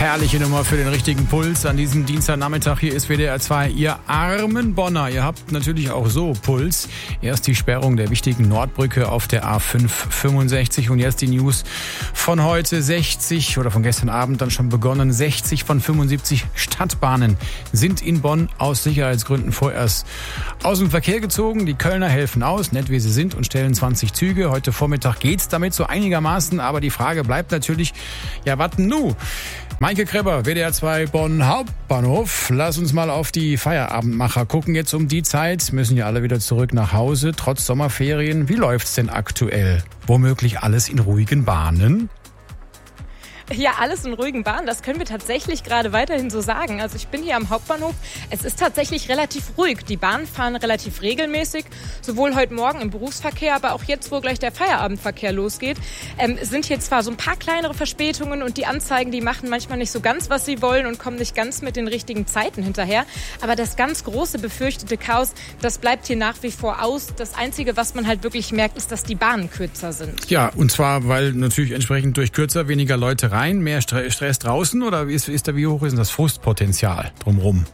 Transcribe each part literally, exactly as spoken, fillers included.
Herrliche Nummer für den richtigen Puls an diesem Dienstagnachmittag. Hier ist W D R zwei. Ihr armen Bonner, ihr habt natürlich auch so Puls. Erst die Sperrung der wichtigen Nordbrücke auf der A fünf fünfundsechzig und jetzt die News von heute. sechzig oder von gestern Abend dann schon begonnen. sechzig von fünfundsiebzig Stadtbahnen sind in Bonn aus Sicherheitsgründen vorerst aus dem Verkehr gezogen. Die Kölner helfen aus, nett wie sie sind, und stellen zwanzig Züge. Heute Vormittag geht's damit so einigermaßen, aber die Frage bleibt natürlich, ja, was denn nu? Maike Krebber, W D R zwei Bonn Hauptbahnhof. Lass uns mal auf die Feierabendmacher gucken. Jetzt um die Zeit müssen ja alle wieder zurück nach Hause, trotz Sommerferien. Wie läuft's denn aktuell? Womöglich alles in ruhigen Bahnen? Ja, alles in ruhigen Bahnen, das können wir tatsächlich gerade weiterhin so sagen. Also ich bin hier am Hauptbahnhof, es ist tatsächlich relativ ruhig. Die Bahnen fahren relativ regelmäßig, sowohl heute Morgen im Berufsverkehr, aber auch jetzt, wo gleich der Feierabendverkehr losgeht. Ähm, sind hier zwar so ein paar kleinere Verspätungen und die Anzeigen, die machen manchmal nicht so ganz, was sie wollen und kommen nicht ganz mit den richtigen Zeiten hinterher. Aber das ganz große befürchtete Chaos, das bleibt hier nach wie vor aus. Das Einzige, was man halt wirklich merkt, ist, dass die Bahnen kürzer sind. Ja, und zwar, weil natürlich entsprechend durch kürzer weniger Leute rein, mehr Stress draußen, oder ist, ist da, wie hoch ist denn das Frustpotenzial drumherum?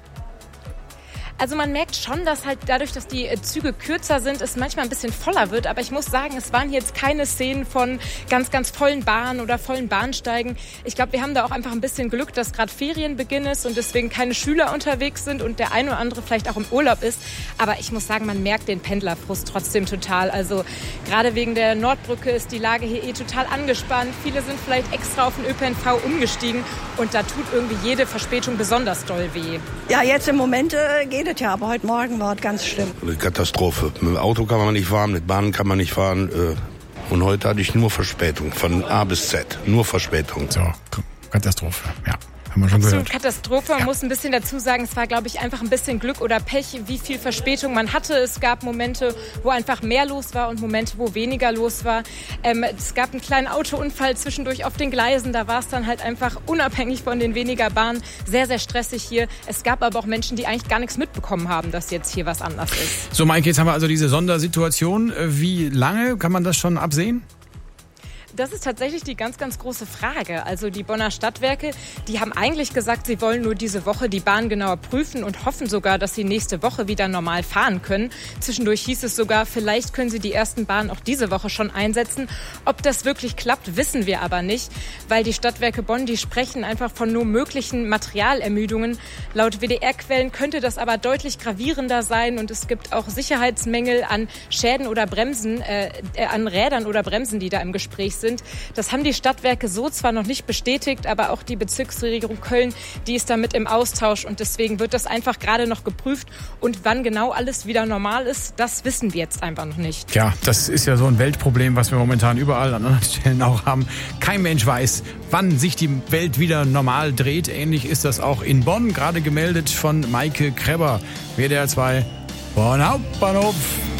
Also man merkt schon, dass halt dadurch, dass die Züge kürzer sind, es manchmal ein bisschen voller wird. Aber ich muss sagen, es waren jetzt keine Szenen von ganz, ganz vollen Bahnen oder vollen Bahnsteigen. Ich glaube, wir haben da auch einfach ein bisschen Glück, dass gerade Ferienbeginn ist und deswegen keine Schüler unterwegs sind und der eine oder andere vielleicht auch im Urlaub ist. Aber ich muss sagen, man merkt den Pendlerfrust trotzdem total. Also gerade wegen der Nordbrücke ist die Lage hier eh total angespannt. Viele sind vielleicht extra auf den Ö P N V umgestiegen und da tut irgendwie jede Verspätung besonders doll weh. Ja, jetzt im Moment äh, geht es ja, aber heute Morgen war es ganz schlimm. Eine Katastrophe. Mit dem Auto kann man nicht fahren, mit Bahnen kann man nicht fahren. Äh, und heute hatte ich nur Verspätung, von A bis Z. Nur Verspätung. So, Katastrophe, ja. Haben wir schon Absolut gehört. Katastrophe. Man Ja. muss ein bisschen dazu sagen, es war, glaube ich, einfach ein bisschen Glück oder Pech, wie viel Verspätung man hatte. Es gab Momente, wo einfach mehr los war und Momente, wo weniger los war. Ähm, es gab einen kleinen Autounfall zwischendurch auf den Gleisen. Da war es dann halt einfach unabhängig von den weniger Bahnen sehr, sehr stressig hier. Es gab aber auch Menschen, die eigentlich gar nichts mitbekommen haben, dass jetzt hier was anders ist. So, Maike, jetzt haben wir also diese Sondersituation. Wie lange kann man das schon absehen? Das ist tatsächlich die ganz, ganz große Frage. Also die Bonner Stadtwerke, die haben eigentlich gesagt, sie wollen nur diese Woche die Bahn genauer prüfen und hoffen sogar, dass sie nächste Woche wieder normal fahren können. Zwischendurch hieß es sogar, vielleicht können sie die ersten Bahnen auch diese Woche schon einsetzen. Ob das wirklich klappt, wissen wir aber nicht, weil die Stadtwerke Bonn, die sprechen einfach von nur möglichen Materialermüdungen. Laut W D R-Quellen könnte das aber deutlich gravierender sein und es gibt auch Sicherheitsmängel an Schäden oder Bremsen, äh, an Rädern oder Bremsen, die da im Gespräch sind. sind. Das haben die Stadtwerke so zwar noch nicht bestätigt, aber auch die Bezirksregierung Köln, die ist da mit im Austausch und deswegen wird das einfach gerade noch geprüft und wann genau alles wieder normal ist, das wissen wir jetzt einfach noch nicht. Ja, das ist ja so ein Weltproblem, was wir momentan überall an anderen Stellen auch haben. Kein Mensch weiß, wann sich die Welt wieder normal dreht. Ähnlich ist das auch in Bonn, gerade gemeldet von Maike Krebber, W D R zwei Bonn Hauptbahnhof.